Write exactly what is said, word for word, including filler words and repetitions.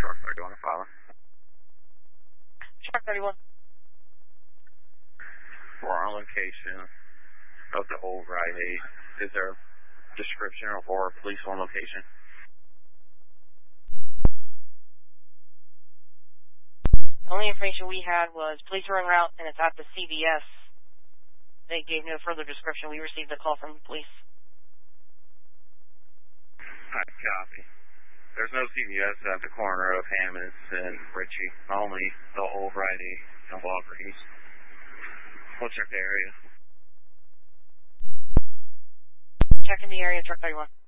Truck thirty-one filing. Truck thirty-one. For our location of the old Rite Aid, is there a description or police on location? The only information we had was police are en route and it's at the C V S. They gave no further description. We received a call from the police. Alright, copy. There's no C V S at the corner of Hammonds and Ritchie, only the old Rite Aid and Walgreens. We'll check the area. Checking the area, Truck thirty-one.